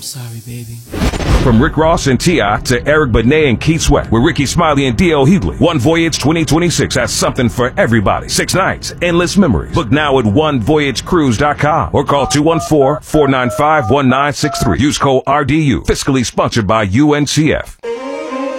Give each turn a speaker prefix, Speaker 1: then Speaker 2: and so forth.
Speaker 1: I'm sorry, baby.
Speaker 2: From Rick Ross and T.I. to Eric Benet and Keith Sweat with Ricky Smiley and D.L. Hughley. One Voyage 2026 has something for everybody. 6 nights, endless memories. Book now at onevoyagecruise.com or call 214-495-1963. Use code RDU. Fiscally sponsored by UNCF.